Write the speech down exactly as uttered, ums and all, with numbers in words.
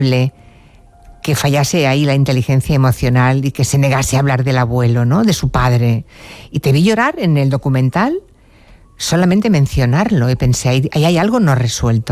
que fallase ahí la inteligencia emocional y que se negase a hablar del abuelo, ¿no? De su padre. Y te vi llorar en el documental, solamente mencionarlo, y pensé, ahí, ahí hay algo no resuelto.